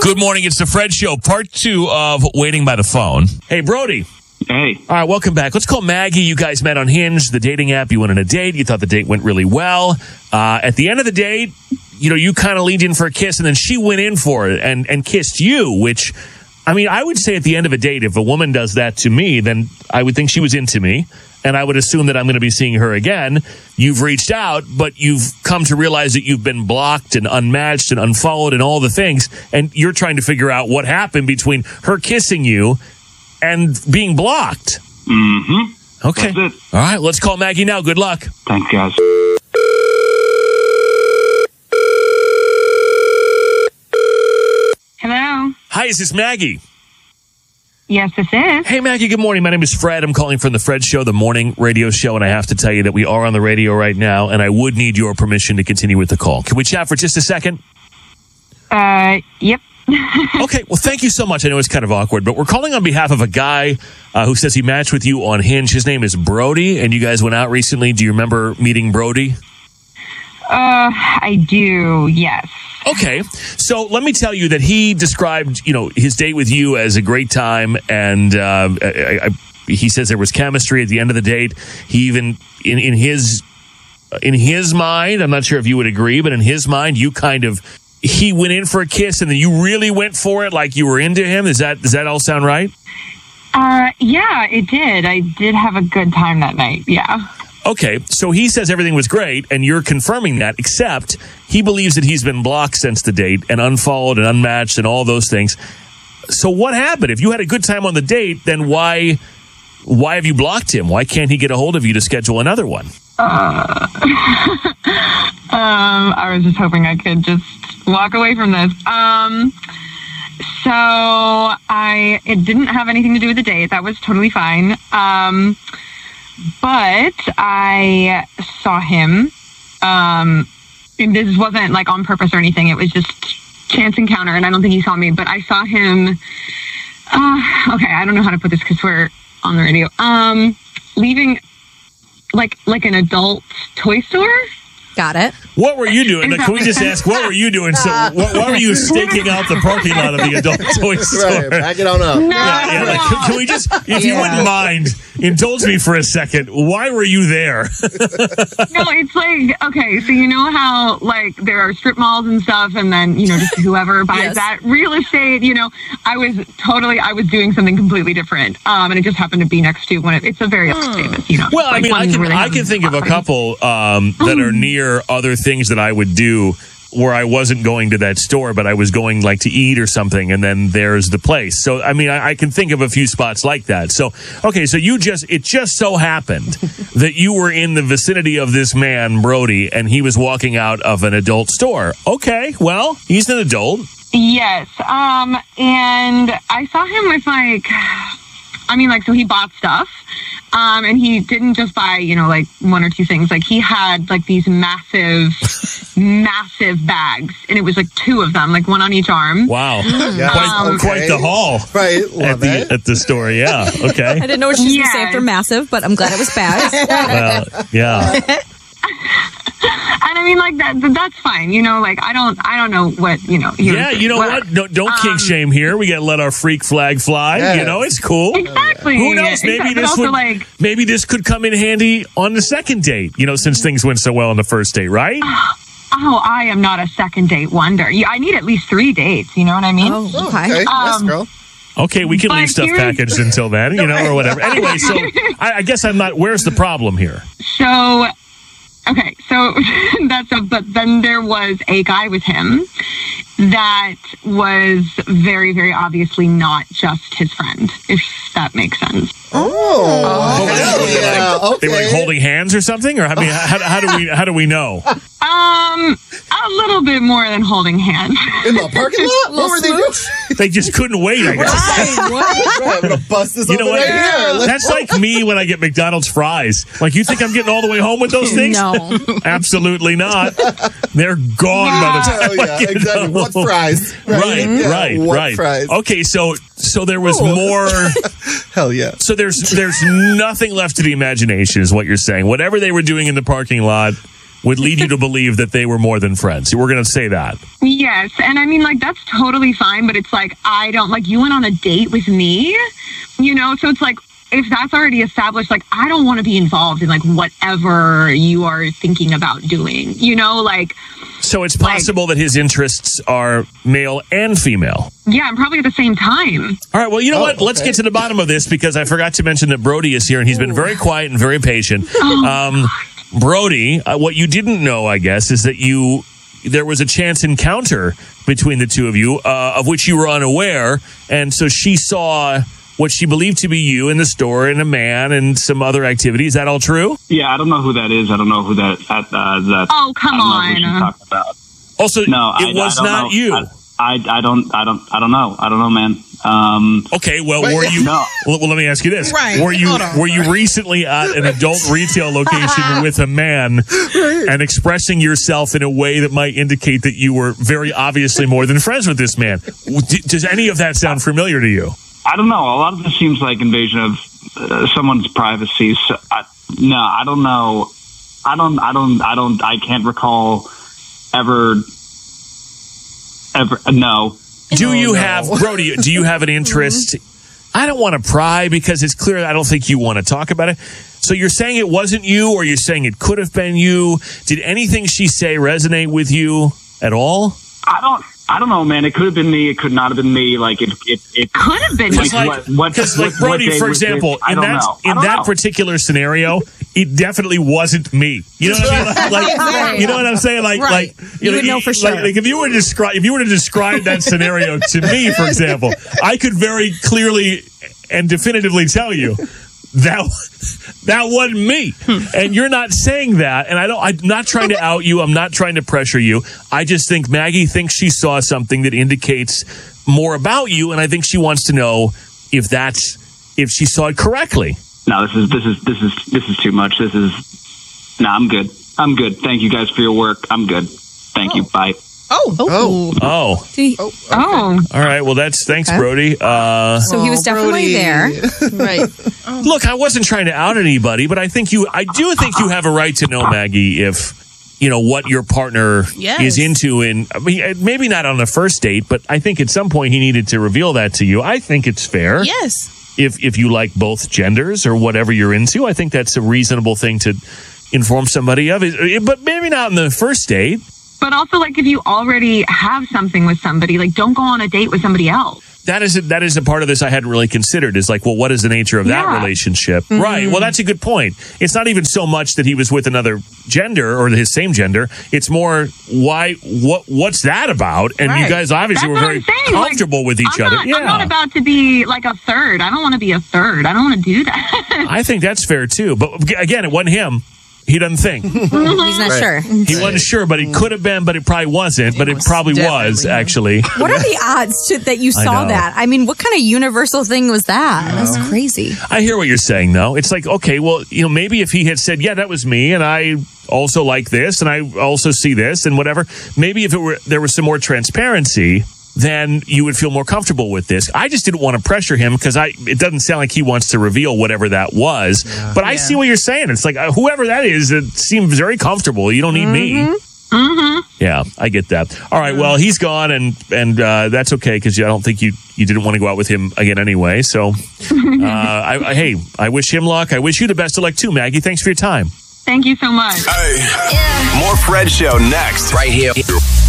Good morning. It's the Fred Show, part 2 of Waiting by the Phone. Hey, Brody. Hey. All right, welcome back. Let's call Maggie. You guys met on Hinge, the dating app. You went on a date. You thought the date went really well. At the end of the date, you kind of leaned in for a kiss, and then she went in for it and kissed you, which, I mean, I would say at the end of a date, if a woman does that to me, then I would think she was into me, and I would assume that I'm going to be seeing her again. You've reached out, but you've come to realize that you've been blocked and unmatched and unfollowed and all the things, and you're trying to figure out what happened between her kissing you and being blocked. Mm-hmm. Okay. That's it. All right, let's call Maggie now. Good luck. Thanks, guys. Hello. Hi, is this Maggie? Yes, this is. Hey, Maggie, good morning. My name is Fred. I'm calling from the Fred Show, the morning radio show, and I have to tell you that we are on the radio right now, and I would need your permission to continue with the call. Can we chat for just a second? Yep. Okay, well, thank you so much. I know it's kind of awkward, but we're calling on behalf of a guy who says he matched with you on Hinge. His name is Brody, and you guys went out recently. Do you remember meeting Brody? I do, yes. Okay, so let me tell you that he described, his date with you as a great time, and he says there was chemistry at the end of the date. He even, in his mind, I'm not sure if you would agree, but in his mind, he went in for a kiss, and then you really went for it, like you were into him. Does that all sound right? Yeah, it did. I did have a good time that night, yeah. Okay, so he says everything was great, and you're confirming that, except he believes that he's been blocked since the date and unfollowed and unmatched and all those things. So what happened? If you had a good time on the date, then why have you blocked him? Why can't he get a hold of you to schedule another one? I was just hoping I could just walk away from this. So it didn't have anything to do with the date. That was totally fine. But I saw him, and this wasn't like on purpose or anything. It was just chance encounter, and I don't think he saw me, but I saw him, okay, I don't know how to put this because we're on the radio, leaving like an adult toy store. Got it. What were you doing? Can we just ask, what were you doing? So, why were you staking out the parking lot of the adult toy store? Right, back it on up. No. Can we just, if you wouldn't mind, indulge me for a second. Why were you there? No, it's like, okay, so you know how, like, there are strip malls and stuff, and then, just whoever buys that real estate, I was doing something completely different, and it just happened to be next to one. It's a very famous, Well, I like mean, I can think of a couple that are near other things that I would do where I wasn't going to that store, but I was going like to eat or something, and then there's the place. So, I mean, I can think of a few spots like that. So, okay, so it just so happened that you were in the vicinity of this man, Brody, and he was walking out of an adult store. Okay, well, he's an adult. Yes, and I saw him with so he bought stuff, and he didn't just buy, like one or two things. Like he had like these massive bags, and it was like two of them, like one on each arm. Wow, Yeah, quite the haul, right? At the store. Yeah, okay. I didn't know what she was going to say after massive, but I'm glad it was bags. Well, yeah. And I mean, like that's fine, like I don't know what, Yeah, you know what? Don't kink shame here. We got to let our freak flag fly. Yes. It's cool. Exactly. Who knows? Maybe this could come in handy on the second date, since things went so well on the first date, right? Oh, I am not a second date wonder. I need at least 3 dates, you know what I mean? Oh, okay. Okay, yes, girl. Okay, we can leave stuff packaged until then, or whatever. Anyway, so I guess I'm not, where's the problem here? So, okay, so but then there was a guy with him that was very, very obviously not just his friend, if that makes sense. They were like holding hands or something? Or I mean, how do we know? A little bit more than holding hands. In the parking lot? What were they doing? They just couldn't wait, I guess. I'm going to bust this open right here. That's like me when I get McDonald's fries. Like, you think I'm getting all the way home with those things? No. Absolutely not. They're gone by the time I get exactly. home. What fries? Right. Fries? Okay, so there was more. Hell yeah. So there's nothing left to the imagination, is what you're saying. Whatever they were doing in the parking lot, would lead you to believe that they were more than friends. We're going to say that. Yes. And I mean, like, that's totally fine, but it's like, I don't, like, you went on a date with me, you know? So it's like, if that's already established, like, I don't want to be involved in, like, whatever you are thinking about doing, you know? Like, so it's possible that his interests are male and female. Yeah, and probably at the same time. All right, well, you know what? Let's get to the bottom of this, because I forgot to mention that Brody is here, and he's been very quiet and very patient. Brody, what you didn't know, I guess, is that there was a chance encounter between the two of you, of which you were unaware, and so she saw what she believed to be you in the store and a man and some other activity. Is that all true? Yeah, I don't know who that is. I don't know who that. Oh, come on. Also, no, it was not you. I don't know. I don't know, man. Okay, well, were you? No. Well, let me ask you this: Right. Were you recently at an adult retail location with a man and expressing yourself in a way that might indicate that you were very obviously more than friends with this man? Does any of that sound familiar to you? I don't know. A lot of this seems like invasion of someone's privacy. So I don't know. I can't recall ever. No. Brody, do you have an interest? I don't want to pry because it's clear I don't think you want to talk about it. So you're saying it wasn't you, or you're saying it could have been you? Did anything she say resonate with you at all? I don't know, man. It could have been me. It could not have been me. Like it could have been. Because like Brody, for example, in that particular scenario, it definitely wasn't me. You know what I mean? Like, you know what I'm saying? Like, you would know for sure. Like if you were to describe that scenario to me, for example, I could very clearly and definitively tell you that wasn't me. And you're not saying that, and I'm not trying to out you, I'm not trying to pressure you. I just think Maggie thinks she saw something that indicates more about you, and I think she wants to know if she saw it correctly. No, this is too much. I'm good. Thank you guys for your work. I'm good. Thank you. Bye. Oh. All right. Well, thanks, Brody. So he was definitely there. Right. Look, I wasn't trying to out anybody, but I do think you have a right to know, Maggie, if what your partner is into. And I mean, maybe not on the first date, but I think at some point he needed to reveal that to you. I think it's fair. Yes. If you like both genders or whatever you're into, I think that's a reasonable thing to inform somebody of. But maybe not on the first date. But also, like, if you already have something with somebody, like, don't go on a date with somebody else. That is a part of this I hadn't really considered, is like, well, what is the nature of that relationship? Mm-hmm. Right. Well, that's a good point. It's not even so much that he was with another gender or his same gender. It's more, what's that about? And you guys obviously were very comfortable with each other. I'm not about to be like a third. I don't want to be a third. I don't want to do that. I think that's fair, too. But again, it wasn't him. He doesn't think. He's not sure. He wasn't sure, but he could have been, but it probably wasn't. But it probably was, actually. What are the odds that you saw that? I mean, what kind of universal thing was that? That's crazy. I hear what you're saying, though. It's like, okay, well, maybe if he had said, yeah, that was me, and I also like this, and I also see this, and whatever. Maybe if there was some more transparency, then you would feel more comfortable with this. I just didn't want to pressure him because it doesn't sound like he wants to reveal whatever that was. Yeah. But I see what you're saying. It's like, whoever that is, it seems very comfortable. You don't need me. Mm-hmm. Yeah, I get that. All right, well, he's gone, and that's okay because I don't think you didn't want to go out with him again anyway. So, I wish him luck. I wish you the best of luck too, Maggie. Thanks for your time. Thank you so much. More Fred Show next, right here.